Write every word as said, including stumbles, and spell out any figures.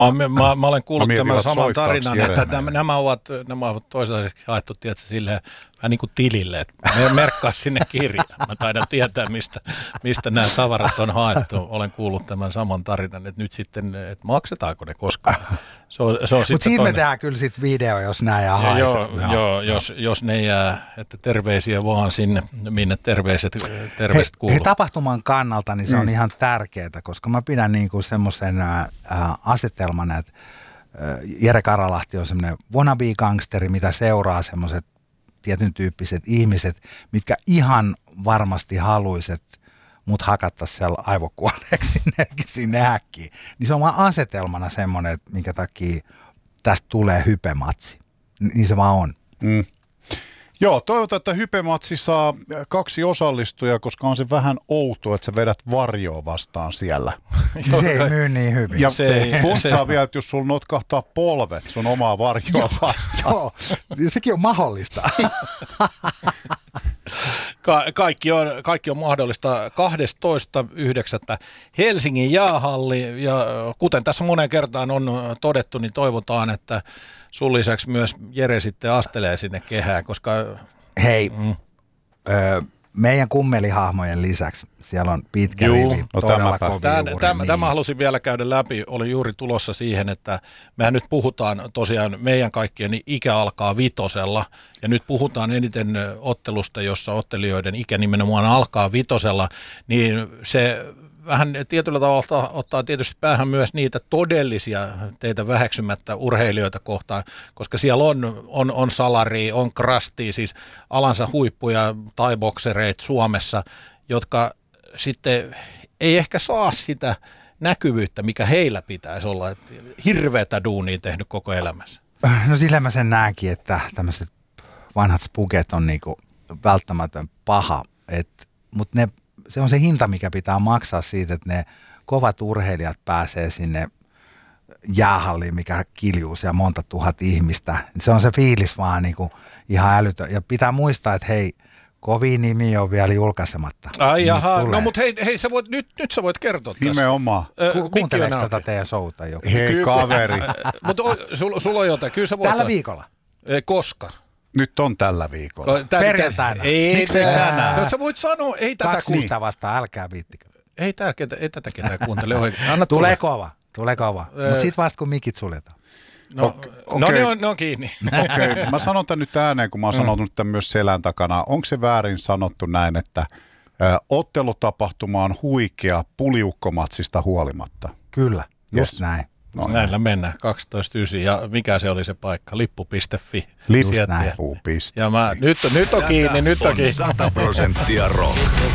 Mä, mä, mä olen kuullut mä mietin, tämän saman tarinan, että nämä, nämä ovat, nämä ovat toisaalta haettu tietysti silleen vähän niin kuin tilille, että merkkaa sinne kirjaan. Mä taidan tietää, mistä, mistä nämä tavarat on haettu. Olen kuullut tämän saman tarinan, että nyt sitten, että maksetaanko ne koskaan. Se on, se on Mutta siitä me tehdään kyllä sit video, jos nämä jää haisee. Joo, joo, joo jos, jos ne jää, että terveisiä vaan sinne, minne terveiset, terveiset kuuluu. Hei, tapahtuman kannalta niin se mm. on ihan tärkeää, koska mä pidän niinku semmoisen äh, asetelman, että äh, Jere Karalahti on semmoinen wannabe-gangsteri, mitä seuraa semmoiset tietyn tyyppiset ihmiset, mitkä ihan varmasti haluiset mut hakattaisiin siellä aivokuolleeksi sinne, sinne häkkiin. Niin se on vaan asetelmana semmoinen, että minkä takia tästä tulee hypematsi. Niin se vaan on. Mm. Joo, toivotaan, että hypematsi saa kaksi osallistujaa, koska on se vähän outoa, että sä vedät varjoa vastaan siellä. Se ei myy niin hyvin. Ja se funtsaa vielä, että jos sulla notkahtaa polvet sun omaa varjoa vastaan. Joo, sekin on mahdollista. Ka- kaikki, on, kaikki on mahdollista. kahdestoista yhdeksättä Helsingin jäähalli, ja kuten tässä monen kertaan on todettu, niin toivotaan, että sun lisäksi myös Jere sitten astelee sinne kehään, koska... Hei, mm. ö, meidän kummelihahmojen lisäksi siellä on pitkä Juu, rivi, no todella tämä, kovin Tämä, juuri. tämä, niin. tämä halusin vielä käydä läpi, oli juuri tulossa siihen, että mehän nyt puhutaan tosiaan, meidän kaikkien ikä alkaa vitosella, ja nyt puhutaan eniten ottelusta, jossa ottelijoiden ikä nimenomaan alkaa vitosella, niin se vähän tietyllä tavalla ottaa tietysti päähän myös niitä todellisia teitä väheksymättä urheilijoita kohtaan, koska siellä on, on, on salaria, on krastia, siis alansa huippuja tai boksereita Suomessa, jotka sitten ei ehkä saa sitä näkyvyyttä, mikä heillä pitäisi olla. Että hirveätä duunia tehnyt koko elämässä. No sillä mä sen näenkin, että tämmöiset vanhat spuget on niinku välttämätön paha, mutta ne se on se hinta, mikä pitää maksaa siitä, että ne kovat urheilijat pääsee sinne jäähalliin, mikä kiljuu siellä monta tuhat ihmistä. Se on se fiilis vaan niin kuin ihan älytön. Ja pitää muistaa, että hei, kovin nimi on vielä julkaisematta. Ai jaha, no mutta hei, hei sä voit, nyt, nyt sä voit kertoa tässä. Nimenomaan. Ku, kuunteleeko tätä teidän showta joku? Hei Kyllä, kaveri. Mutta sulla sul on jotain, kyllä sä voit. Tällä viikolla? Koska? Nyt on tällä viikolla. Tän, Perjantaina. Ei, miksei tänään? No sä voit sanoa, ei tätä Kaksi kuuntele. niitä vastaan, älkää viittikö. Ei, tärkeää, ei tätä ketään kuuntele oikein. Anna tulee tulla. kova, tulee kova. Mutta sit vasta kun mikit suljetaan. No, Okay. no ne, on, ne on kiinni. Okei, okay. Mä sanon tämän nyt ääneen, kun mä oon sanonut tämän myös selän takana. Onko se väärin sanottu näin, että ö, ottelutapahtuma on huikea puliukkomatsista huolimatta? Kyllä, just Yes. näin. No, Näillä mennään, kaksitoista yhdeksän. Ja mikä se oli se paikka? Lippu piste fi. Lippu Sieltä. näin. Piste. Ja mä, nyt, nyt on kiinni, nyt on kiinni. sata prosenttia rock.